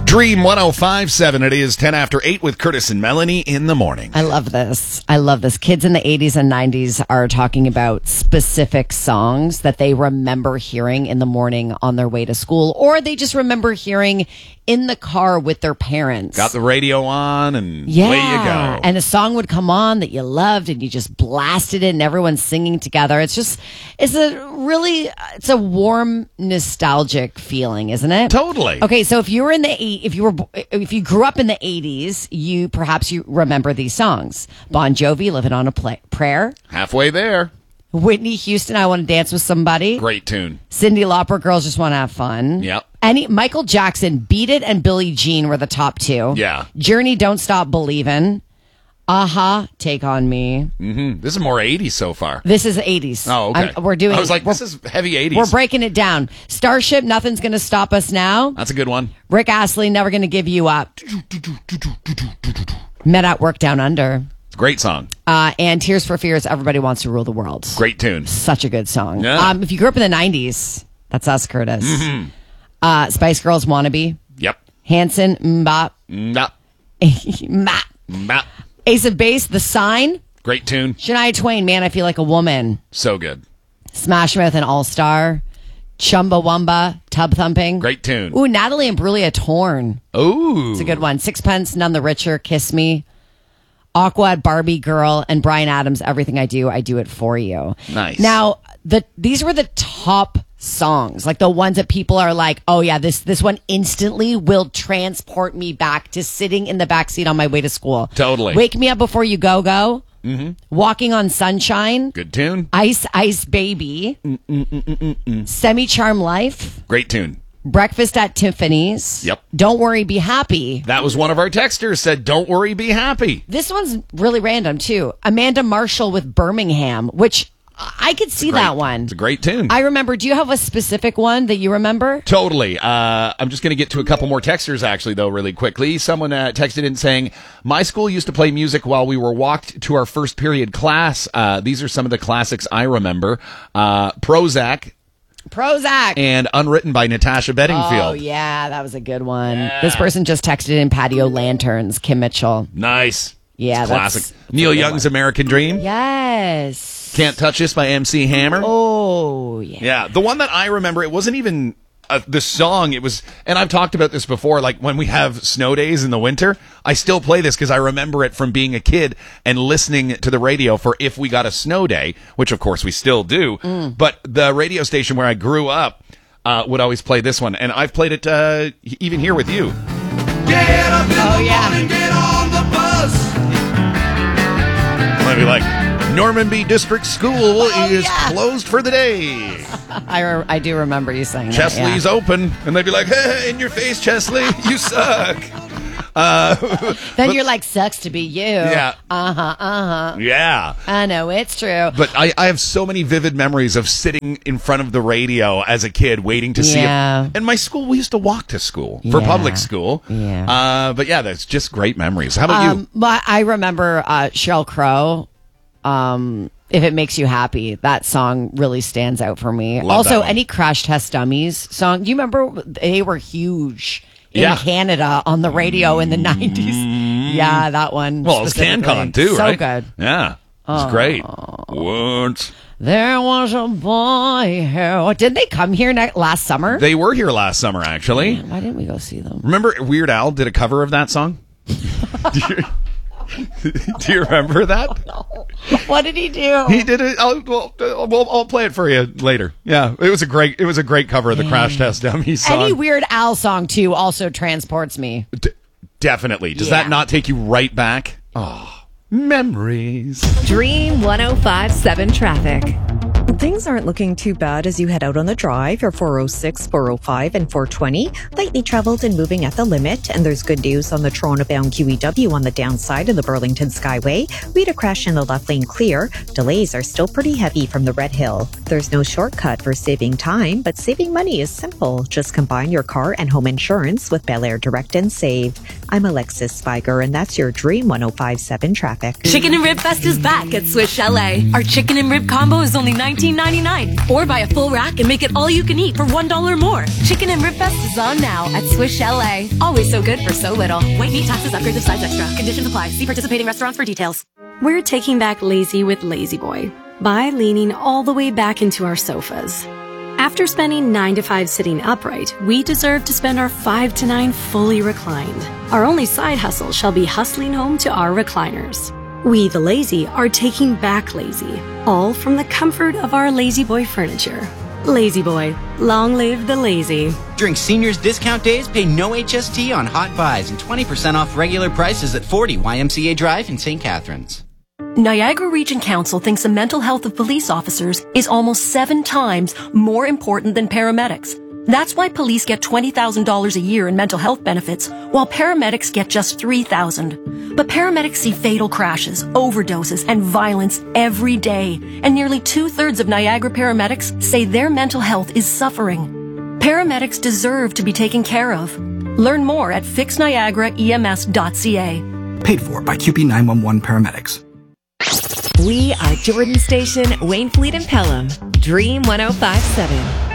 Dream 105.7. It is 10 after 8 with Curtis and Melanie in the morning. I love this. Kids in the 80s and 90s are talking about specific songs that they remember hearing in the morning on their way to school, or they just remember hearing in the car with their parents. Got the radio on and away you go. And a song would come on that you loved and you just blasted it and everyone's singing together. It's a warm, nostalgic feeling, isn't it? Totally. Okay, so if you grew up in the 80s, you remember these songs. Bon Jovi, Living on a Prayer. Halfway there. Whitney Houston, I Want to Dance with Somebody. Great tune. Cyndi Lauper, Girls Just Want to Have Fun. Yep. Michael Jackson, Beat It, and Billie Jean were the top two. Yeah. Journey, Don't Stop Believin'. Aha, Take on Me. Mm-hmm. This is more 80s so far. This is 80s. Oh, okay. I was like, this is heavy 80s. We're breaking it down. Starship, Nothing's Gonna Stop Us Now. That's a good one. Rick Astley, Never Gonna Give You Up. Men at Work Down Under. It's a great song. And Tears for Fears, Everybody Wants to Rule the World. Great tune. Such a good song. Yeah. If you grew up in the 90s, that's us, Curtis. Mm-hmm. Spice Girls, Wannabe. Yep. Hanson, Mbop. Mbop. Mbop. Mbop. Ace of Base, The Sign. Great tune. Shania Twain, Man, I Feel Like a Woman. So good. Smash Mouth and All Star. Chumbawamba, Tub Thumping. Great tune. Ooh, Natalie Imbruglia, Torn. Ooh. It's a good one. Sixpence, None the Richer, Kiss Me. Aqua, Barbie Girl, and Bryan Adams, Everything I Do It For You. Nice. Now, these were the top songs, like the ones that people are like, oh yeah, this one instantly will transport me back to sitting in the backseat on my way to school. Totally. Wake Me Up Before You Go Go. Mm-hmm. Walking on Sunshine. Good tune. Ice Ice Baby. Semi Charm Life. Great tune. Breakfast at Tiffany's. Yep. Don't Worry, Be Happy. That was one of our texters said, don't worry, be happy. This one's really random too. Amanda Marshall with Birmingham, which I could see that one. It's a great tune. I remember. Do you have a specific one that you remember? Totally. I'm just going to get to a couple more texters, actually, though, really quickly. Someone texted in saying, my school used to play music while we were walked to our first period class. These are some of the classics I remember. Prozac. And Unwritten by Natasha Bedingfield. Oh, yeah. That was a good one. Yeah. This person just texted in Patio Lanterns, Kim Mitchell. Nice. Yeah, it's classic. Neil Young's American Dream. Yes. Can't Touch This by MC Hammer. Oh, yeah. Yeah, the one that I remember, it wasn't even the song. It was, and I've talked about this before, like when we have snow days in the winter, I still play this because I remember it from being a kid and listening to the radio for if we got a snow day, which of course we still do. But the radio station where I grew up would always play this one, and I've played it even here with you. Get up in the morning, get on the bus. I'd be like, Normanby District School is closed for the day. I do remember you saying Chesley's open. And they'd be like, hey, in your face, Chesley, you suck. Then you're like, sucks to be you. Yeah. Yeah. I know, it's true. But I have so many vivid memories of sitting in front of the radio as a kid waiting to see it. And my school, we used to walk to school for public school. Yeah. But yeah, that's just great memories. How about you? But I remember Sheryl Crow. If It Makes You Happy, that song really stands out for me. Love also, that one. any Crash Test Dummies song. Do you remember they were huge in Canada on the radio in the 90s? Yeah, that one. Well, it was CanCon too, so right? So good. Yeah, it's great. Once there was a boy here. Didn't they come here last summer? They were here last summer, actually. Man, why didn't we go see them? Remember Weird Al did a cover of that song? Do you remember that? No. What did he do? He did it. I'll play it for you later. Yeah, it was a great cover of the Crash Test Dummies song. Any Weird Al song too also transports me. Definitely. Does that not take you right back? Oh, memories. Dream 105.7 traffic. Things aren't looking too bad as you head out on the drive. Your 406, 405, and 420. Lightly traveled and moving at the limit. And there's good news on the Toronto-bound QEW on the downside of the Burlington Skyway. We had a crash in the left lane clear. Delays are still pretty heavy from the Red Hill. There's no shortcut for saving time, but saving money is simple. Just combine your car and home insurance with Bel Air Direct and Save. I'm Alexis Spiger, and that's your Dream 105.7 traffic. Chicken and Rib Fest is back at Swiss Chalet. Our chicken and rib combo is only $19 $14.99. Or buy a full rack and make it all you can eat for $1 more. Chicken and Rib Fest is on now at Swiss Chalet. Always so good for so little. White meat, taxes, upgrades of size extra. Conditions apply. See participating restaurants for details. We're taking back lazy with Lazy Boy by leaning all the way back into our sofas. After spending 9 to 5 sitting upright, we deserve to spend our 5 to 9 fully reclined. Our only side hustle shall be hustling home to our recliners. We, the lazy, are taking back lazy, all from the comfort of our Lazy Boy furniture. Lazy Boy, long live the lazy. During seniors discount days, pay no HST on hot buys and 20% off regular prices at 40 YMCA Drive in St. Catharines. Niagara Region Council thinks the mental health of police officers is almost 7 times more important than paramedics. That's why police get $20,000 a year in mental health benefits, while paramedics get just $3,000. But paramedics see fatal crashes, overdoses, and violence every day, and nearly 2/3 of Niagara paramedics say their mental health is suffering. Paramedics deserve to be taken care of. Learn more at fixniagaraems.ca. Paid for by QP 911 paramedics. We are Jordan Station, Wayne Fleet and Pelham. Dream 105.7.